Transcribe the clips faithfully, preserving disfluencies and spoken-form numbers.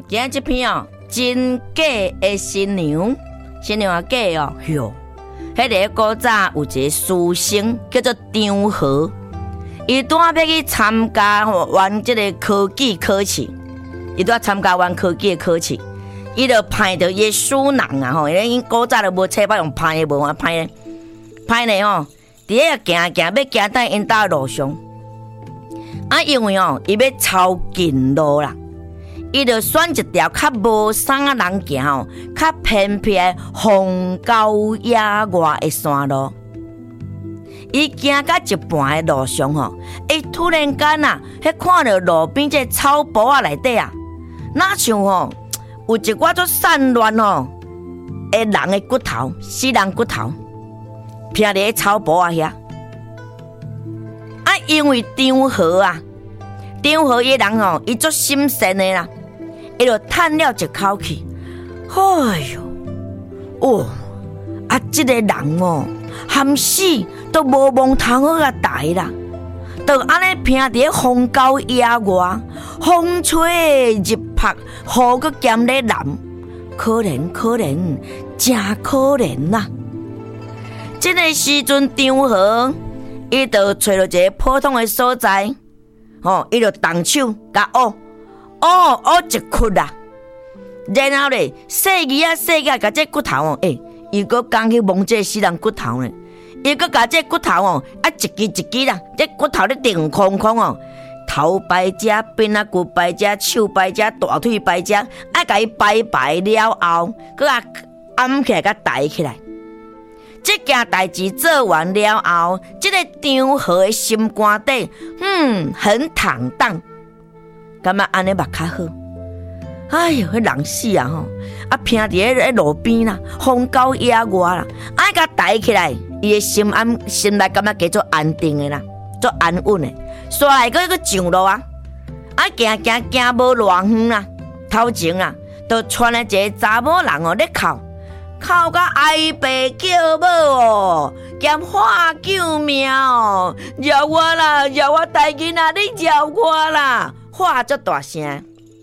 今日这篇哦，真假的新娘，新娘啊假哦，哟，迄个古早有一个书生叫做张和，伊拄要去参加完这个科技考试，伊拄要参加完科技的考试，伊就派到伊书囊啊吼，因古早就无册包用派的，无法派的，派的吼，伫遐行行要行到因兜路上，啊，因为哦，伊要抄近路啦。伊就选一条较无啥人行哦，较偏僻的荒郊野外的山路。伊行到一半的路上吼，伊突然间啊，迄看到路边这草埔啊内底啊，哪像吼有一寡足散乱吼的人的骨头，死人骨头，劈伫咧草埔啊遐。啊，因为张和啊，张和伊人吼，伊足心善的啦。伊就叹了一口气，哎哟，哦，啊，这个人哦，含死都无望通好啊大啦，就安尼平伫荒郊野外，风吹日晒，雨搁兼咧淋，可怜可怜，真可怜呐、啊！这个时阵，张和伊就找到一个普通的所在，哦，伊就动手甲学。哦哦，一窟啦，然后咧，细鱼啊细个，甲这骨头哦，诶、欸，伊搁讲去摸这死人骨头呢，伊搁甲这骨头哦，啊一支一支啦，这骨头咧定空空哦，头摆只，边啊骨摆只，手摆只，大腿摆只，啊甲伊摆摆了后，搁啊按起来，甲抬起来。这件代志做完了后，这个张和的心肝底，嗯，很坦荡。感觉安尼嘛较好。哎哟，迄人死啊吼！啊，平伫咧路边啦，荒郊野外啦，啊，甲抬起来，伊的心安心内感觉加做安定的啦，做安稳的。煞来个个上路啊，啊，行行行无偌远啦，头前啊，就传来一个查某人哦咧哭，哭甲哀爸叫母哦，兼喊救命哦，饶我啦，饶我大囡仔，你饶我啦！喊足大声，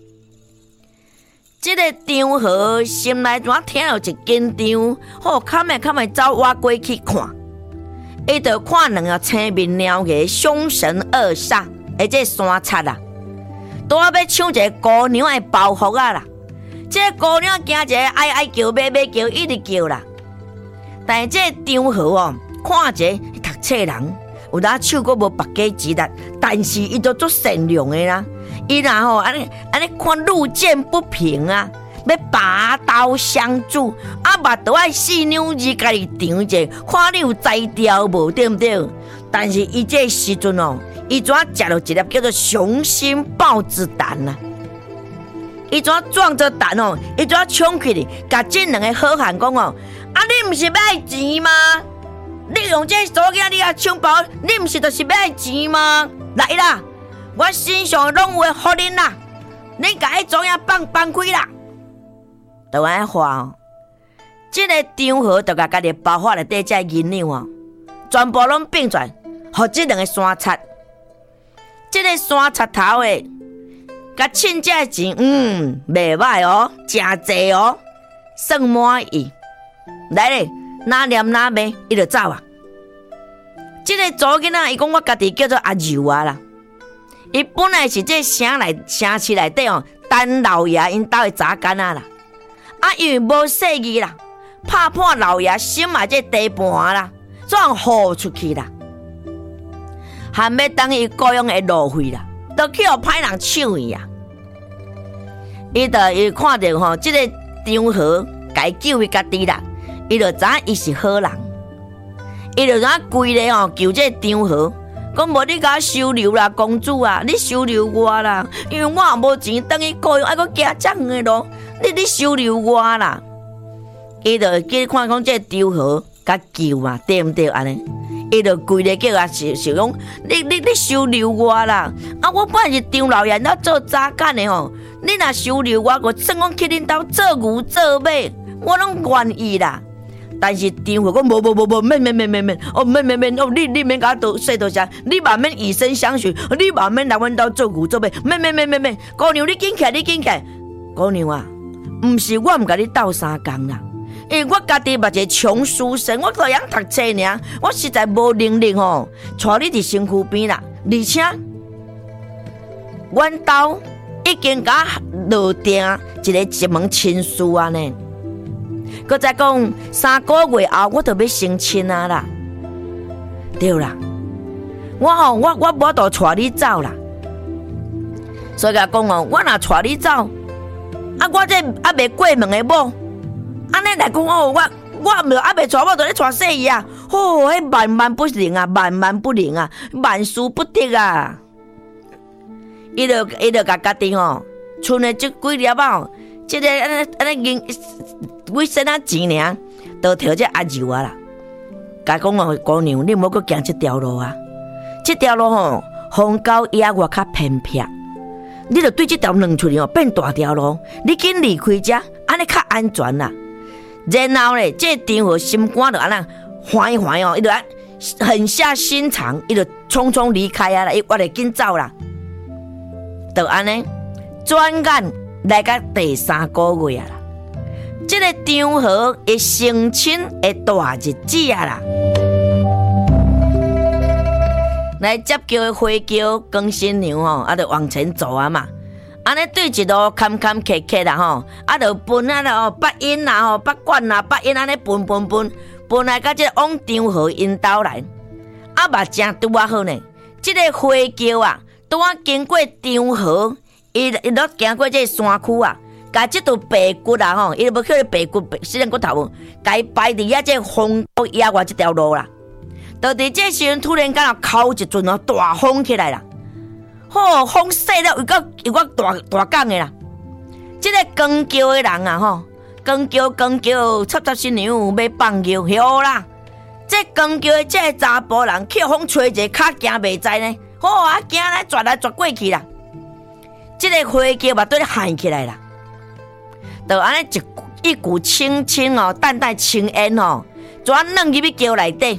这个张和心内怎听到一紧张，好坎的坎的走挖过去看，伊就看两个青面獠牙、凶神恶煞的这山贼啦，都要抢一个姑娘的包袱啊啦！这个姑娘惊一个哀哀叫、咩咩叫，一直叫啦。但是这张和哦，看一个读册人，有当手阁无白鸡之力，但是伊都足善良的啦。伊然后安尼安尼看路见不平啊，要拔刀相助，啊，嘛都爱四娘子家己尝者，看你有才调无，对不对？但是伊这时阵哦，伊怎食到一粒叫做雄心豹子胆啊？伊怎壮着胆哦？伊怎冲起去，甲这两个好汉讲哦，啊，你毋是要爱钱吗？你用这手机你啊抢包，你毋是就是要爱钱吗？来啦！我身上拢有互恁啦，恁甲迄种样放放开啦，就安尼话哦。这个张和就甲家己包袱内底这银两哦，全部拢并出来，互这两个山贼。这个山贼头诶，甲欠这钱，嗯，袂歹哦，真济哦，算满意。来咧，哪念哪卖，伊就走啊。这个左囡仔，伊讲我家己叫做阿柔啊啦。伊本来是这城内城市内底哦，等老爷因兜的查干啊啦，啊因为无细意啦，怕破老爷心嘛这地盘啦，怎豁出去啦？还要等伊雇佣的路费啦，都去互歹人抢伊啊！伊就伊看到吼，这个张和该救伊家己啦，伊就知影伊是好人，伊就怎规咧吼求这张和。讲无你甲我收留啦，公主啊，你收留我啦，因为我也无钱，等于雇佣爱搁行遮远的路，你你收留我啦。伊就叫看讲这张和甲救嘛，对毋对安尼？伊就规日叫我想想讲，你你你收留我啦，啊我本来是张老爷咱做查干的吼，你若收留我，我算讲去恁兜做牛做马，我拢愿意啦。但是张和讲无无无无免免免免免哦免免免哦你你免甲我多说多声，你嘛免以身相许，你嘛免来阮兜做牛做马，免免免免免，姑娘你紧起来你紧起来， 姑娘啊，毋是我毋甲你斗相共啦，因为我家己嘛一个穷书生，我都养读册尔，我实在无能力吼，带你伫身躯边啦。而且，阮兜已经甲落定一个一门亲事啊呢。搁再讲三个月后，我就要成亲啊啦。对啦，我吼我我无度带你走啦。所以甲讲哦，我若带你走，啊我这还未过门的某，安尼来讲哦，我我毋着还未带某，就咧带细姨啊。哦，迄万万不灵啊，万万不灵啊，万事不得啊！伊就伊就甲家己吼，剩的这几粒啊，这个安尼安尼银几身啊钱尔，都摕这阿舅啊啦。甲讲哦，姑娘，你莫阁行这条路啊！这条路吼，风高野外较偏僻，你着对这条两出哦变大条路，你紧离开遮，安尼较安全啦。然后咧，这张和心肝就安那。缓一缓哦，伊就狠下心肠，伊就匆匆离开啊啦，伊我得紧走啦。就安尼，转眼来到第三个月啊啦，这个张和的成亲的大日子啊啦，来接轿的花轿跟新娘吼，啊，就往前走啊嘛。安尼对一路坎坎坷坷啦吼，啊，就奔啊啦吼，北因啦吼，北管啦，北因安尼奔奔奔。本来甲这个往张和因兜来，啊嘛正拄啊好呢。这个花轿啊，拄啊经过张和，伊伊都经过这个山区啊，甲这道白骨啊吼，伊无叫白骨，死人骨头无，甲伊摆伫遐这风高野外这条路啦。就伫这时阵，突然间啊，敲一阵哦，大风起来啦。吼，风势了，有够有够大大港的啦。这个扛轿的人啊吼。扛轿扛轿，插插新娘要放轿，晓啦！这扛轿的这个查甫人，去风吹者，脚行袂知呢。好啊，行来转来转过去啦。这个花轿嘛，对你喊起来啦。就安尼一一股清清哦，淡淡青烟哦，就安弄入去轿内底。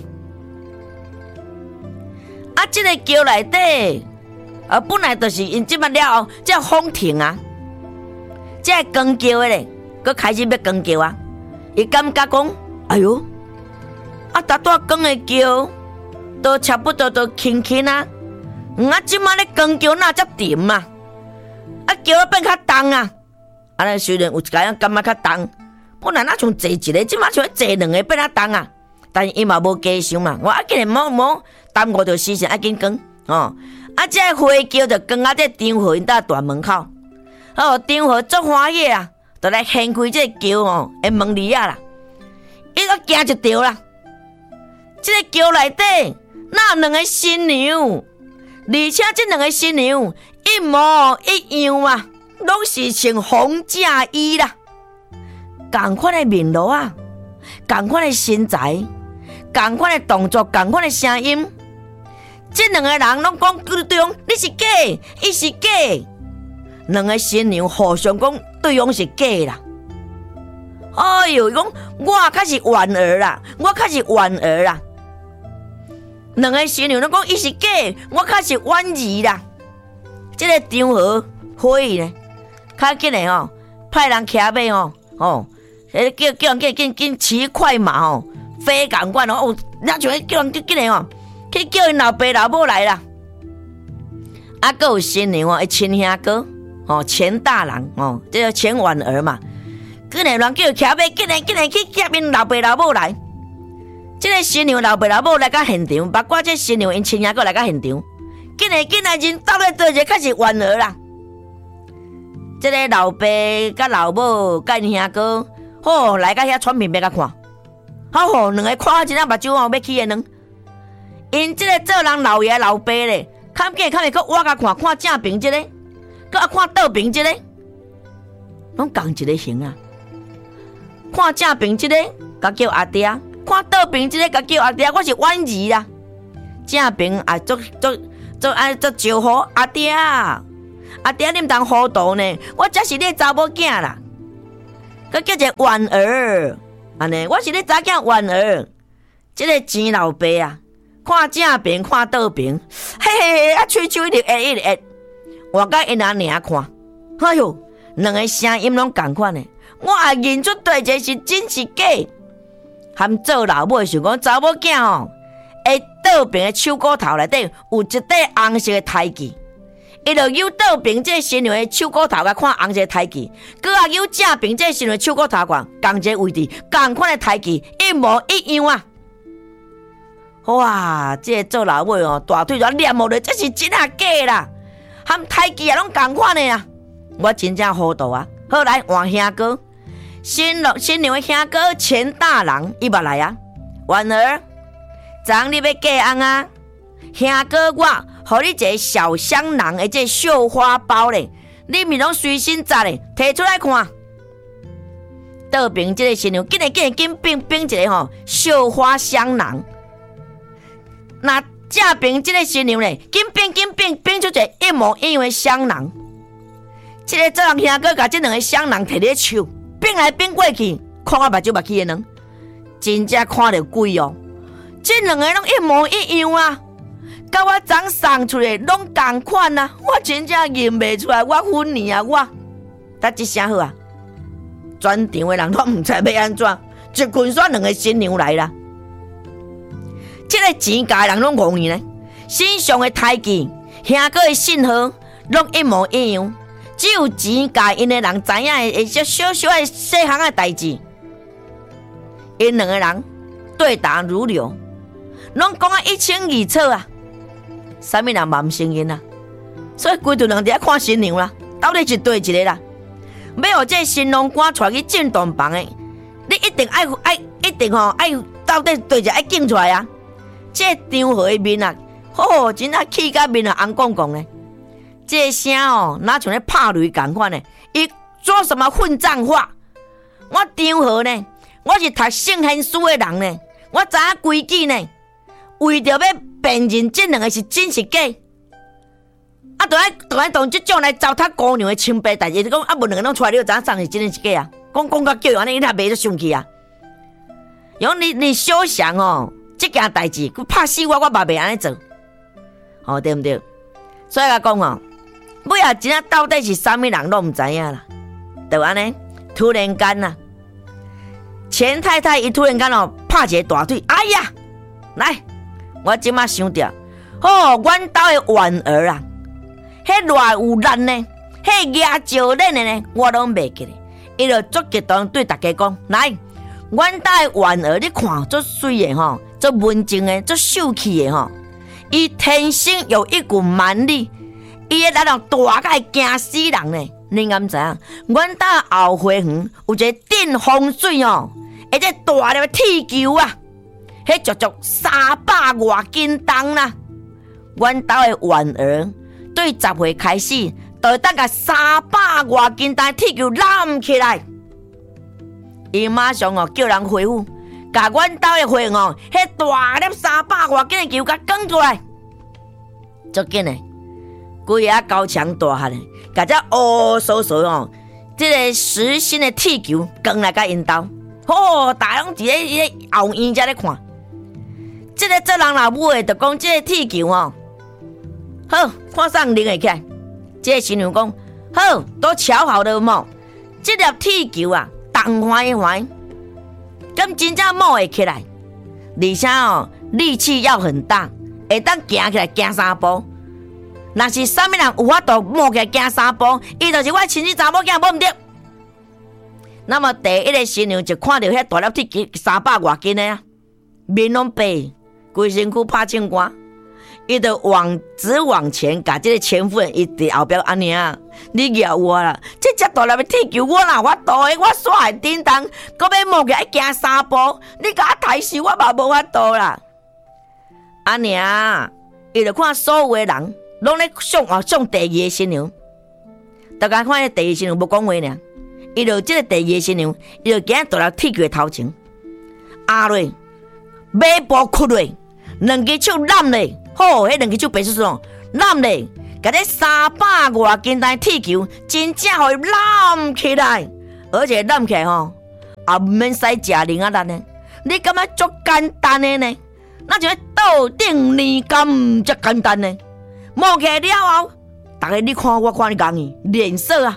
啊，这个轿内底，啊，本来就是因即摆了后，这风停啊，这个扛轿的咧。佮开始要扛轿啊！伊感觉讲，哎哟，啊，大大扛的轿都差不多都轻轻啊，啊，即马咧扛轿哪遮沉啊？啊，轿变较重啊！安尼虽然有一个人感觉较重，本来哪像坐一个，即马像坐两个变较重啊！但伊嘛无加想嘛，我啊紧来莫莫耽误着时间，啊紧扛哦！啊，这花轿就扛啊，这张和因搭大门口，哦，张和足欢喜啊！就来掀开这个轿哦，的门帘啊啦，伊都惊一条啦。这个轿内底那两个新娘，而且这两个新娘一模一样啊，拢是穿红嫁衣啦，同款的面容啊，同款的身材，同款的动作，同款的声音。这两个人拢讲对方你是假，伊是假。两个新娘互相讲对方是假啦。哎呦，讲我较是婉儿啦，我较是婉儿啦。两个新娘拢讲伊是假，我较是婉儿啦。这个张和会议呢，较紧的吼，派人骑马吼，哦，叫叫人紧紧紧骑快马吼，飞赶快哦，那像叫人紧紧的吼，去叫因老爸老母来啦。啊，还有新娘哦，伊亲兄哥。哦，钱大人哦，这叫钱婉儿嘛。今日人叫骑马，今日今日去接因老爸老母来。这个新娘老爸老母来到现场，包括这新娘因亲兄哥来到现场。今日今日人到咧做者开始婉儿啦。这个老爸甲老母甲因兄哥，好来到遐传片要甲看。好好，两个看一下目睭哦，要起的两。因这个做人老爷老爸咧，看见看见去我甲看看正平这个。佮啊看倒边即个，拢共一个型啊。看正边即个，甲叫阿爹；看倒边即个，甲叫阿爹。我是婉儿啦。正边啊，做做做安做招呼阿爹。阿爹你毋通糊涂呢，我才是你查某囝啦。佮叫一个婉儿，安尼，我是你查囝婉儿。即个钱老爸啊，看正边，看倒边，嘿嘿嘿，啊，喙喙一直会一直会。我甲因阿娘看，哎哟， 两个声音拢同款的，我也认出对一个是真是假。含做老母想讲查某囝吼，会倒边的手骨头内底有一块红色的胎记，伊就由倒边这新娘的手骨头甲看红色的胎记，佮啊由正边这新娘的手骨头看同一个位置，同款的胎记一模一样啊！哇，这个做老母哦，大腿就念无咧，这是真啊假啦？含胎记也拢同款的啊！我真正糊涂啊！好来换兄哥。新郎新娘的兄哥钱大郎，伊捌来啊！婉儿，昨昏你要嫁翁啊？兄哥我，互你一个小香囊的这绣花包咧，你咪拢随身摘咧，摕出来看。倒边这个新娘，紧来紧来紧并并一个吼绣花香囊。那正边这个新娘咧，紧并紧并并出一个一模一样的香囊。这个做人兄哥甲这两个香囊摕咧手。变来变过去，看我目睭目起的人，真正看着鬼哦！这两个拢一模一样啊，甲我昨送出来拢同款啊！我真正认袂出来，我昏你啊！我，搭一声好啊！全场的人都唔知要安怎，一群选两个新娘来啦。这个钱家的人拢戆去呢，身上的胎记、兄哥的信号拢一模一样。只有钱家因的人知影的一些小小的细项的代志，因两个人对答如流，拢讲啊一清二楚啊，啥物人嘛唔承认啊？所以规队人伫遐看新娘啦，到底是对一个啦？要有这新郎官带去进洞房的，你一定爱爱一定吼爱到底对一个爱敬出来啊！这张和的面啊，吼、哦、真啊气甲面啊红光光的。这声哦，哪像咧拍雷同款呢？伊做什么混账话？我张和呢？我是读圣贤书的人呢，我知影规矩呢。为着要辨认这两个是真是假，啊，就爱就爱动这种来糟蹋姑娘的清白代志。你讲啊，无两个拢出来，你就知影啥是真是假啊？讲讲到叫人安尼，伊若袂就生气啊。用你你休想哦，这件代志，佮拍死我，我嘛袂安尼做，哦，对毋对？所以我讲哦。尾啊，真啊，到底是啥物人拢唔知影啦。就安尼，突然间啊，钱太太伊突然间哦，拍一个大腿，哎呀，来，我即马想着，哦，阮兜的婉儿啊，迄偌有力呢，迄牙石链的呢，我拢袂记咧。伊就足激动对大家讲，来，阮兜的婉儿，你看足水的吼，足文静的，足秀气的吼，伊天生有一股蛮力。伊个力量大甲会惊死人呢！你敢知影？阮搭后花园有一个顶风水哦，而且大粒的铁球啊，迄足足三百外斤重啦。阮兜的婉儿对十岁开始，就会当甲三百外斤重的铁球揽起来。伊马上哦叫人回复，甲阮兜的花园哦，迄大粒三百外斤的球甲扛出来，足紧的。规个高墙大汉的，甲只乌嗖嗖哦，这个实心的铁球扛来甲因兜，吼，大家拢伫咧迄个后院遮咧看。这个做人老母的，就讲这个铁球哦，好，看啥拎会起来。这个新娘讲，好，都瞧好了冇？这粒铁球啊，动坏一坏，咁真正摸会起来，而且哦，力气要很大，会当行起来行三步。若是啥物人有法度摸起来行三步，伊就是我亲戚查某囝，无毋对。那么第一个新娘就看到迄大粒铁球三百外斤的啊，面拢白，规身躯拍青光，伊就往直往前，甲这个前夫人伊伫后壁安尼啊，你咬我啦！这只大粒的铁球我哪法度的？我煞会叮当，搁要摸起来行三步，你甲我抬死我嘛无法度啦！安尼啊，伊就看所有的人。拢咧上哦上第二个新娘，大家看第二个新娘无讲话呢，伊就即个第二个新娘，伊就行倒来铁球的头前，压落，尾部屈落，两只手揽咧，吼，迄两只手白出出，揽咧，甲这三百外斤重铁球，真正互伊揽起来，而且揽起来吼，也毋免使食零啊力呢，你感觉足简单的呢？那就倒顶泥甘遮简单呢？摸起来了后，大家你看我看你讲伊脸色啊，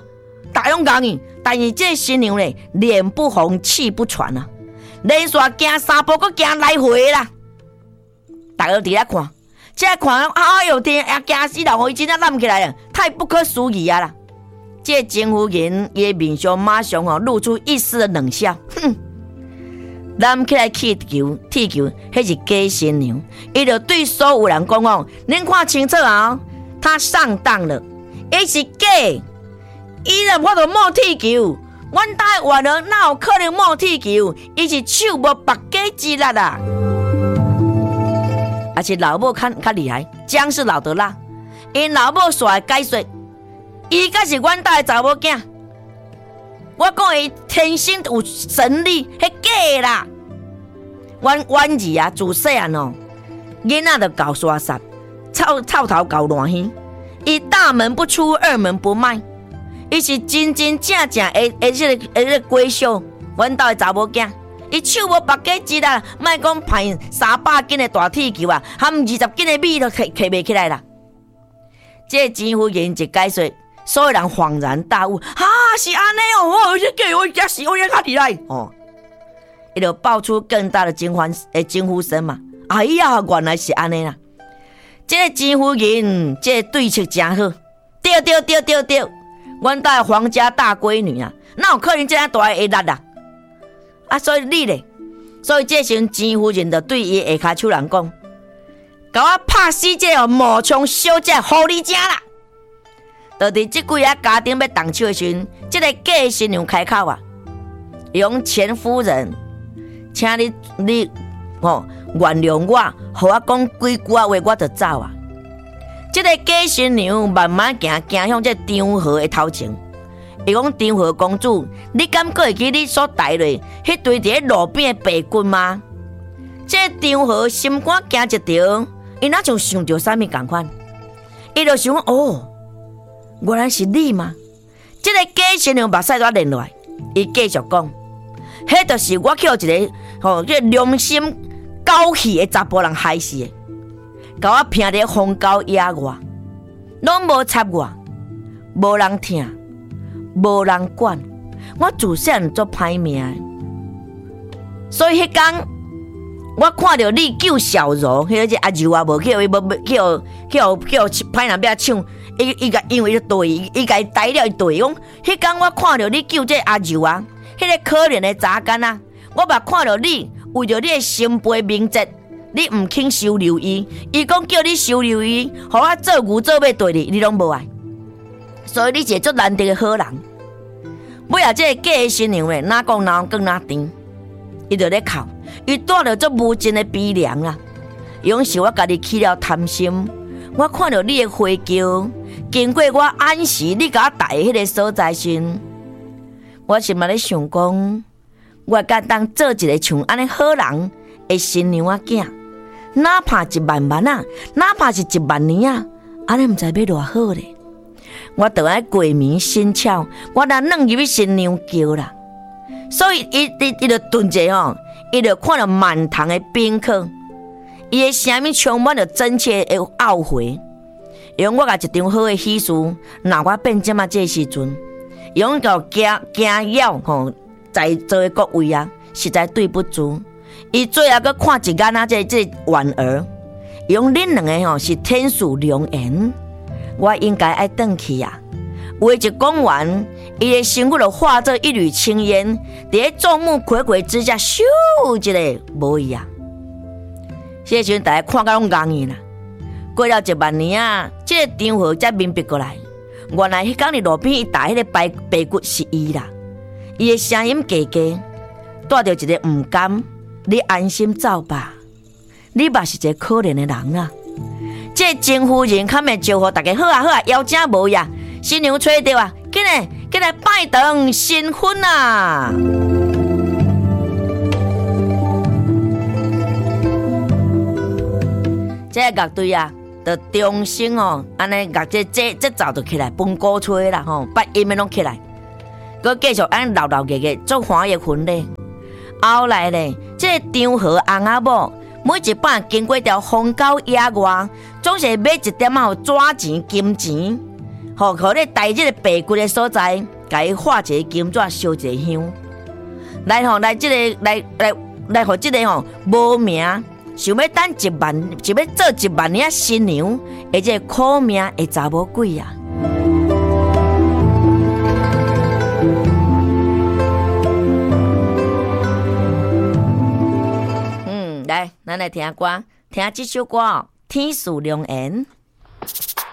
大拢讲伊，但是这新娘咧脸不红气不喘啊，连续行三步，搁行来回啦。大家伫咧看，这看，哎呦天，啊惊死人！伊真正揽起来啊，太不可思议啊啦！这金夫人伊面上马上吼露出一丝的冷笑，哼，揽起来气球、铁球，迄是假新娘。伊就对所有人讲哦，恁看清楚啊，他上当了，伊是假。伊若我著摸铁球，阮家的外人哪有可能摸铁球？伊是手无绑假之力啊！而且老母较较厉害，姜是老的辣。因老母煞会解说，伊才是阮家的查某囝。我讲伊天生有神力，迄假啦。阮阮儿啊，自细汉哦，囡仔就搞刷煞，臭臭头搞烂耳。伊大门不出，二门不迈。伊是真真正正诶诶，迄个诶，迄个闺秀，阮家的查某囝。伊手无绑假之力，莫讲派三百斤的大铁球啊，含二十斤的米都摕摕袂起来啦。这钱夫人一解说，所有人恍然大悟，哈、啊，是安尼哦，这个我假是我也较厉害哦。伊就爆出更大的惊欢诶惊呼声嘛！哎呀，原来是安尼啦！这钱夫人这对策真好，对对对对对，阮家皇家大闺女啊，哪有可能这样大的会力啊？啊，所以你咧，所以这时钱夫人就对伊下骹手人讲，甲我拍死这哦冒充小姐狐狸精啦！就伫这几啊家庭要动手的时阵，这个假新娘开口啊，用前夫人，请你你哦原谅我，互我讲几句啊话，我就走啊。这个假新娘慢慢行行向这张河的头前。伊讲张河公主，你敢还会记你所带落迄堆伫路边的白骨吗？这张河心肝惊一条，伊哪像想到啥物共款？伊就想哦，原来是你吗？这个假新娘目屎都连落来，伊继续讲，迄就是我去互一个吼，这良心狗气的查甫人害死的，甲我骗伫荒郊野外，拢无插我，无人听。无人管，我自细汉做歹命，所以迄天我看到你救小柔，迄个阿柔啊，无去，伊无去，去去歹人要抢，伊伊个因为伊对，伊甲伊逮了伊对，讲迄天我看到你救这阿柔啊，迄个可怜的查干啊，我嘛看到你为着你的身辈名节，你唔肯收留伊，伊讲叫你收留伊，互我做牛做马对你，你拢无爱。所以你是做难得的好人，尾啊，这个假的新娘咧，哪讲哪讲哪甜，伊就咧哭，伊带着做无尽的悲凉啦。用是我家己起了贪心，我看到你的花轿，经过我暗示你甲我带迄个所在时，我心嘛咧想讲，我敢当做一个像安尼好人的新娘仔囝，哪怕一万万啊，哪怕是一万年啊，安尼毋知要偌好咧。我就爱鬼迷心窍，我若软入去新娘桥啦。所以伊伊伊就顿者吼，伊就看到满堂的宾客，伊的声音充满着真切的懊悔。用我甲一场好的喜事，若我变这么这时阵，用到惊惊扰吼，在座的各位啊，实在对不住。伊最后搁看一眼啊，这这婉儿，用恁两个吼是天属良缘。我应该爱转去啊！话一讲完，伊的身躯就化作一缕青烟，伫众目睽睽之下，咻一个无伊啊！这时阵大家看到拢戆伊啦。过了一万年啊，这个张河才明白过来，原来迄天伫路边伊打迄个白白骨是伊啦。伊的声音低低，带着一个唔甘，你安心走吧，你嘛是一个可怜的人啊！这金夫人较咪招呼大家好啊好啊，邀请无呀，新娘吹到啊，紧来紧来拜堂新婚啊！这个乐队啊，就钟声哦，安尼乐这这这早就起来，蹦鼓吹啦吼，八音的拢起来，佮继续安闹闹热热做欢喜婚礼。后来咧，这张河翁仔某。每一摆经过条荒郊野外，总是买一点仔纸钱、金钱，吼，互你带这个白骨的所在， 甲伊画一个金纸，烧一个香，来吼来即、這个来来来，互即个吼无名，想要等一万，想要做一万年新娘，而且苦命的查某鬼啊！嗯，来，咱来听歌，听这首歌哦，《天赐良缘》。